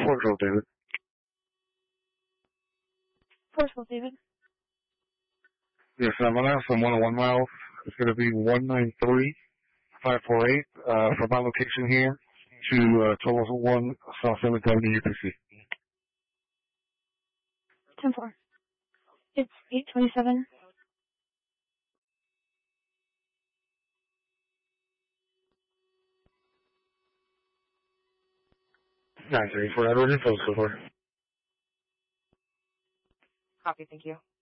Portugal, David. Portugal, David. Yes, I'm going to have some 101 miles. It's going to be 193548 from my location here to 1201 South 7th Avenue, UPC. 10-4. It's 827. For Edward info so far. Copy, thank you.